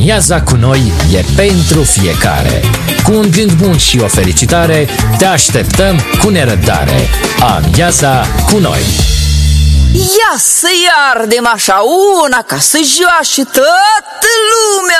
Amiaza cu noi e pentru fiecare. Cu un gând bun și o felicitare, te așteptăm cu nerăbdare. Amiaza cu noi. Ia să-i ardem așa una ca să joace toată lumea.